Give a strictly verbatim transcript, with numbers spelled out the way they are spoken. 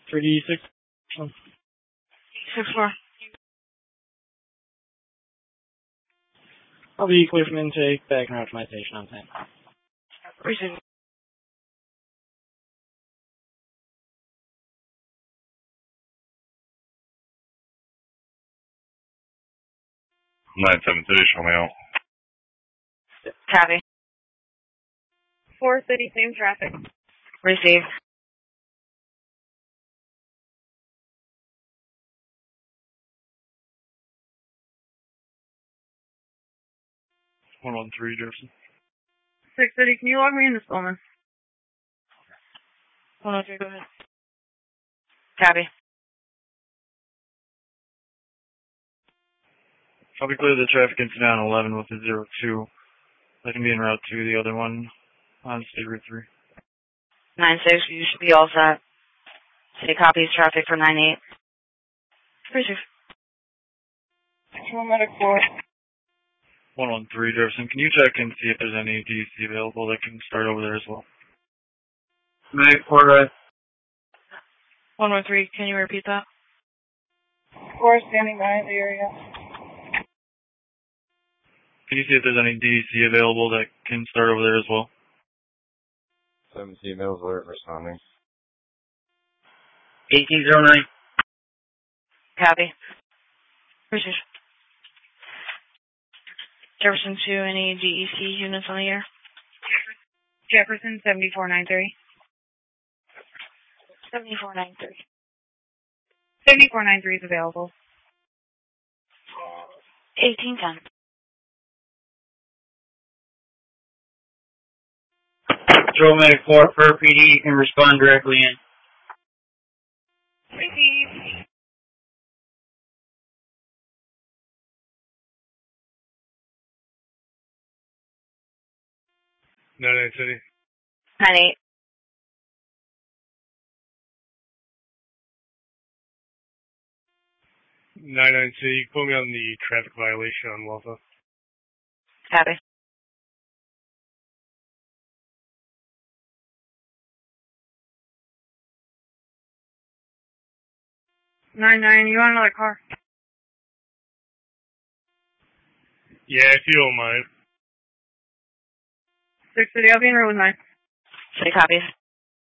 three D six. Six four. I'll be clear from intake, back and optimization on time. Receive. nine seven City, show me out. Copy. four City, same traffic. Receive. one one three, Jefferson. six City, can you log me into Stillman? one oh three, go ahead. Copy. I'll be clear the traffic incident on eleven with a zero two. That can be en route to the other one on State Route three. nine six, you should be all set. City copies traffic for nine eight. Receive. One medic four. one one three, Jefferson. Can you check and see if there's any D C available that can start over there as well? Medic four, right? one one three, can you repeat that? four standing by the area. Can you see if there's any D C available that can start over there as well? seven females alert responding. eighteen oh nine. Copy. Receive. Jefferson two, any D E C units on the air? Jefferson, seventy-four nine three. seventy-four nine three. seventy-four nine three is available. eighteen ten. Patrol Medic four, per P D, you can respond directly in. Receive. nine nine City. nine eight. nine nine City, quote me on the traffic violation on Wafa. Copy. nine nine, you want another car? Yeah, if you don't mind. six City, I'll be in row with nine. City copies.